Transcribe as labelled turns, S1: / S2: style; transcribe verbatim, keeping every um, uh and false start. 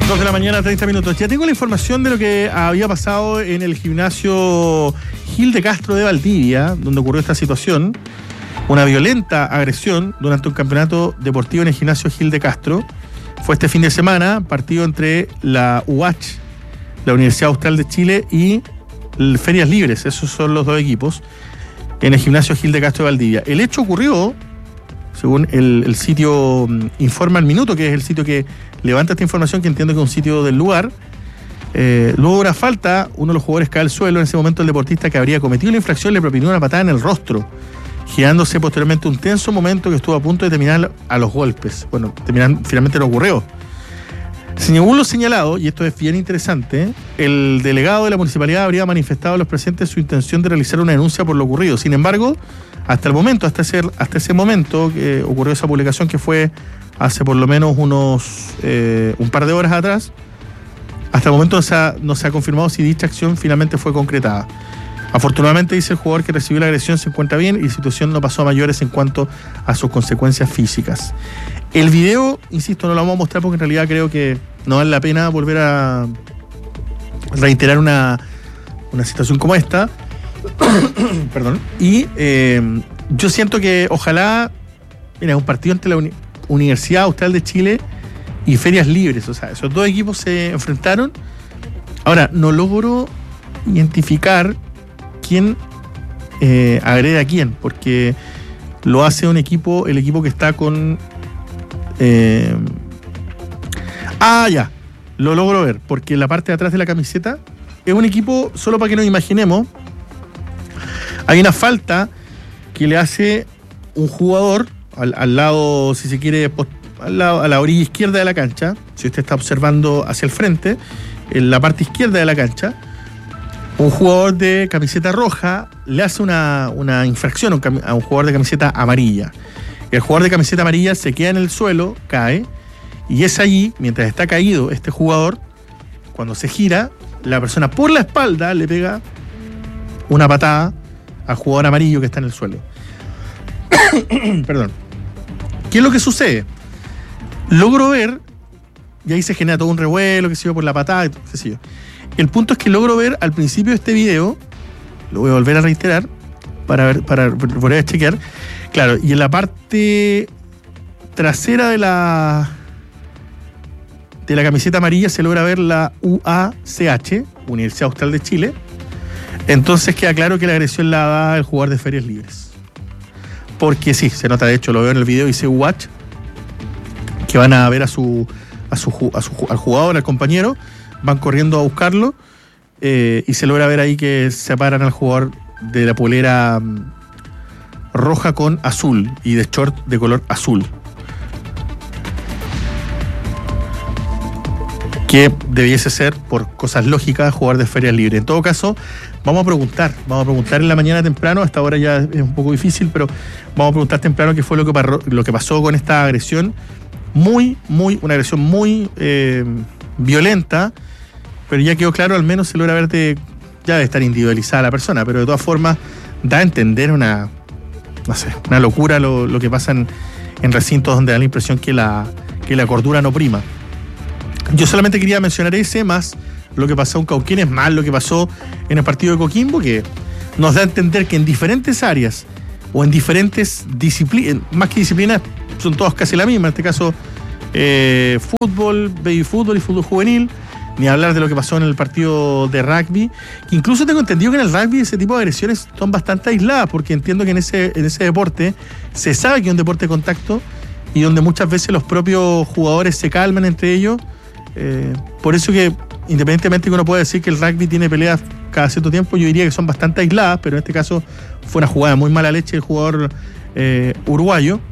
S1: dos de la mañana, treinta minutos. Ya tengo la información de lo que había pasado en el gimnasio Gil de Castro de Valdivia, donde ocurrió esta situación. Una violenta agresión durante un campeonato deportivo en el gimnasio Gil de Castro. Fue este fin de semana, partido entre la U H, la Universidad Austral de Chile, y el Ferias Libres. Esos son los dos equipos en el gimnasio Gil de Castro de Valdivia. El hecho ocurrió, según el, el sitio Informa al Minuto, que es el sitio que levanta esta información, que entiendo que es un sitio del lugar. Eh, luego de una falta, uno de los jugadores cae al suelo. En ese momento el deportista que habría cometido la infracción le propinó una patada en el rostro, girándose posteriormente un tenso momento que estuvo a punto de terminar a los golpes. Bueno, terminar, finalmente no ocurrió. Según lo señalado, y esto es bien interesante, el delegado de la municipalidad habría manifestado a los presentes su intención de realizar una denuncia por lo ocurrido. Sin embargo, hasta el momento, hasta ese, hasta ese momento que ocurrió esa publicación, que fue hace por lo menos unos eh, un par de horas atrás, hasta el momento no se, ha, no se ha confirmado si dicha acción finalmente fue concretada. Afortunadamente, dice el jugador que recibió la agresión, se encuentra bien y la situación no pasó a mayores en cuanto a sus consecuencias físicas. El video, insisto, no lo vamos a mostrar porque en realidad creo que no vale la pena volver a reiterar una, una situación como esta. Perdón. Y eh, yo siento que ojalá, mira, un partido entre la Uni- Universidad Austral de Chile y Ferias Libres, o sea, esos dos equipos se enfrentaron. Ahora, no logro identificar quién eh, agrede a quién, porque lo hace un equipo, el equipo que está con... Eh, ah, ya, lo logro ver, porque en la parte de atrás de la camiseta es un equipo, solo para que nos imaginemos, hay una falta que le hace un jugador al, al lado, si se quiere, al lado, a la orilla izquierda de la cancha. Si usted está observando hacia el frente, en la parte izquierda de la cancha, un jugador de camiseta roja le hace una, una infracción a un jugador de camiseta amarilla. El jugador de camiseta amarilla se queda en el suelo, cae, y es allí, mientras está caído este jugador, cuando se gira, la persona por la espalda le pega una patada al jugador amarillo que está en el suelo. Perdón. ¿Qué es lo que sucede? Logro ver, y ahí se genera todo un revuelo, que se yo, por la patada, qué sé yo. El punto es que logro ver al principio de este video, lo voy a volver a reiterar, para ver, para volver a chequear. Claro, y en la parte trasera de la de la camiseta amarilla se logra ver la U A C H, Universidad Austral de Chile. Entonces queda claro que la agresión la da el jugador de Ferias Libres. Porque sí, se nota, de hecho, lo veo en el video, dice U H, que van a ver a su, a su, a su al jugador, al compañero, van corriendo a buscarlo, eh, y se logra ver ahí que separan al jugador de la polera um, roja con azul y de short de color azul, que debiese ser, por cosas lógicas, jugador de Ferias Libres. En todo caso, vamos a preguntar, vamos a preguntar en la mañana temprano, hasta ahora ya es un poco difícil, pero vamos a preguntar temprano qué fue lo que, parro, lo que pasó con esta agresión, muy, muy, una agresión muy eh, violenta, pero ya quedó claro, al menos se logra ver de, ya de estar individualizada la persona, pero de todas formas da a entender una, no sé, una locura lo, lo que pasa en, en recintos donde da la impresión que la, que la cordura no prima. Yo solamente quería mencionar ese, más lo que pasó en Cauquenes, más lo que pasó en el partido de Coquimbo, que nos da a entender que en diferentes áreas o en diferentes disciplinas, más que disciplinas, son todas casi la misma, en este caso eh, fútbol, baby fútbol y fútbol juvenil, ni hablar de lo que pasó en el partido de rugby, que incluso tengo entendido que en el rugby ese tipo de agresiones son bastante aisladas, porque entiendo que en ese, en ese deporte se sabe que es un deporte de contacto y donde muchas veces los propios jugadores se calman entre ellos. Eh, por eso que, independientemente que uno pueda decir que el rugby tiene peleas cada cierto tiempo, yo diría que son bastante aisladas, pero en este caso fue una jugada muy mala leche del jugador eh, uruguayo.